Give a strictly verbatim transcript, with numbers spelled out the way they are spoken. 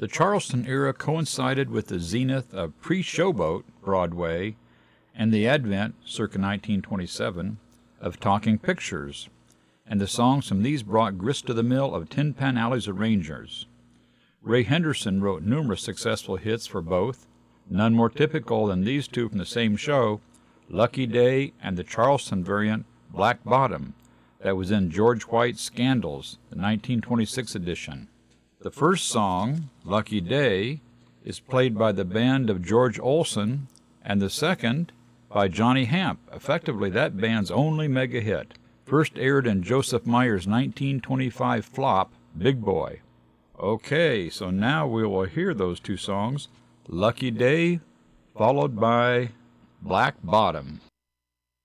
The Charleston era coincided with the zenith of pre-Showboat Broadway and the advent, circa nineteen twenty-seven, of talking pictures, and the songs from these brought grist to the mill of Tin Pan Alley's arrangers. Ray Henderson wrote numerous successful hits for both, none more typical than these two from the same show, Lucky Day and the Charleston variant, Black Bottom, that was in George White's Scandals, the nineteen twenty-six edition. The first song, Lucky Day, is played by the band of George Olson, and the second by Johnny Hamp, effectively that band's only mega hit, first aired in Joseph Meyer's nineteen twenty-five flop, Big Boy. Okay, so now we will hear those two songs, Lucky Day, followed by Black Bottom.